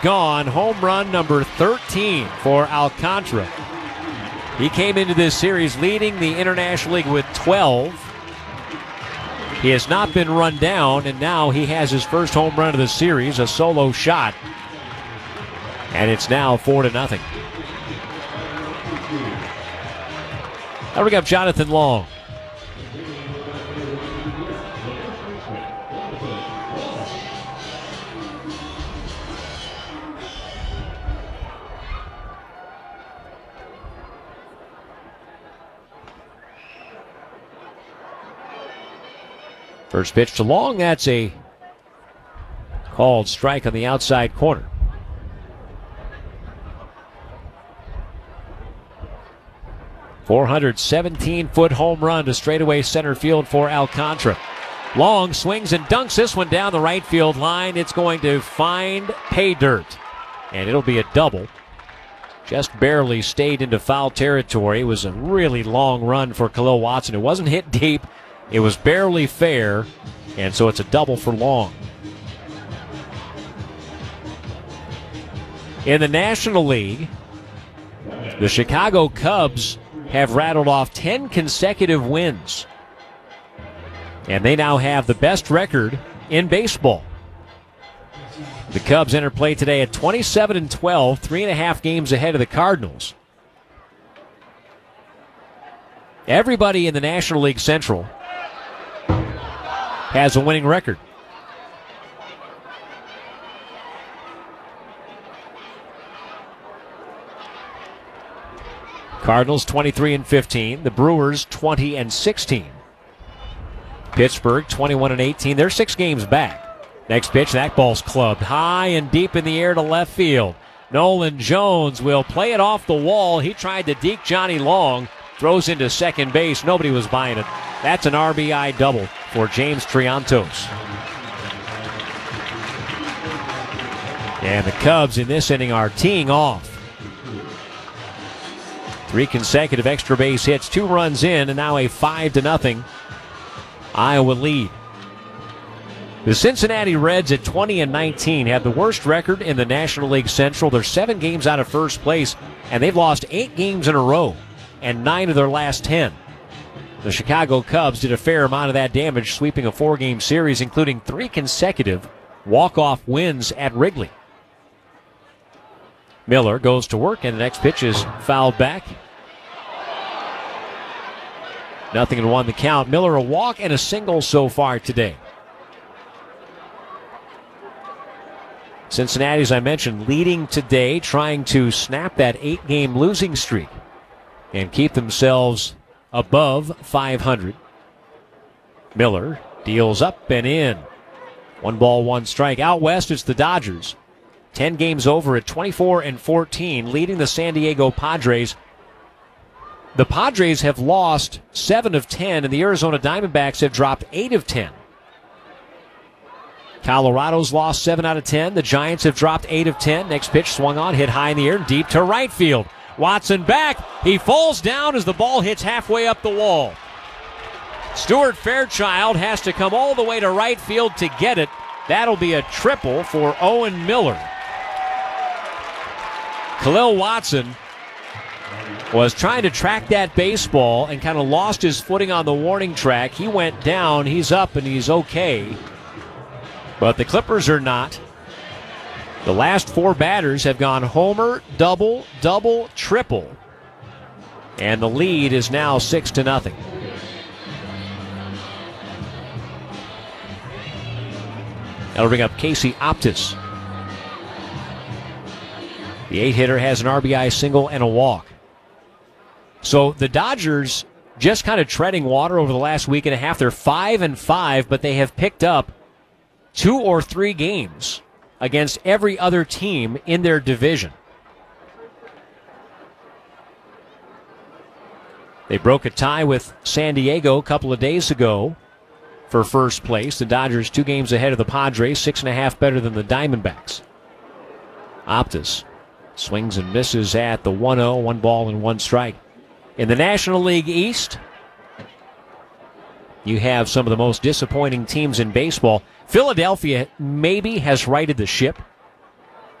gone. Home run number 13 for Alcantara. He came into this series leading the International League with 12. He has not been run down, and now he has his first home run of the series, a solo shot. And it's now 4-0. Now we got Jonathan Long. First pitch to Long, that's a called strike on the outside corner. .417-foot home run to straightaway center field for Alcantara. Long swings and dunks this one down the right field line. It's going to find pay dirt, and it'll be a double. Just barely stayed into foul territory. It was a really long run for Khalil Watson. It wasn't hit deep. It was barely fair, and so it's a double for Long. In the National League, the Chicago Cubs have rattled off 10 consecutive wins, and they now have the best record in baseball. The Cubs enter play today at 27-12, 3.5 games ahead of the Cardinals. Everybody in the National League Central has a winning record. Cardinals 23-15. The Brewers 20-16. Pittsburgh 21-18. They're 6 games back. Next pitch, that ball's clubbed high and deep in the air to left field. Nolan Jones will play it off the wall. He tried to deke Johnny Long. Throws into second base. Nobody was buying it. That's an RBI double for James Triantos. And the Cubs in this inning are teeing off. 3 consecutive extra base hits, 2 runs in, and now a 5-0 Iowa lead. The Cincinnati Reds at 20-19 have the worst record in the National League Central. They're 7 games out of first place, and they've lost 8 games in a row, and 9 of their last 10. The Chicago Cubs did a fair amount of that damage, sweeping a 4-game series, including 3 consecutive walk-off wins at Wrigley. Miller goes to work, and the next pitch is fouled back. 0-1 the count. Miller a walk and a single so far today. Cincinnati, as I mentioned, leading today, trying to snap that 8-game losing streak and keep themselves above 500. Miller deals up and in. 1 ball, 1 strike. Out west, it's the Dodgers. 10 games over at 24-14, leading the San Diego Padres. The Padres have lost 7 of 10, and the Arizona Diamondbacks have dropped 8 of 10. Colorado's lost 7 out of 10. The Giants have dropped 8 of 10. Next pitch swung on, hit high in the air, deep to right field. Watson back. He falls down as the ball hits halfway up the wall. Stuart Fairchild has to come all the way to right field to get it. That'll be a triple for Owen Miller. Khalil Watson was trying to track that baseball and kind of lost his footing on the warning track. He went down. He's up and he's okay. But the Clippers are not. The last 4 batters have gone homer, double, double, triple. And the lead is now 6-0. That'll bring up Casey Optis. The 8-hitter has an RBI single and a walk. So the Dodgers just kind of treading water over the last week and a half. They're 5-5, but they have picked up 2 or 3 games against every other team in their division. They broke a tie with San Diego a couple of days ago for first place. The Dodgers 2 games ahead of the Padres, 6.5 better than the Diamondbacks. Optis swings and misses at the 1-0, 1 ball and 1 strike. In the National League East, you have some of the most disappointing teams in baseball. Philadelphia maybe has righted the ship.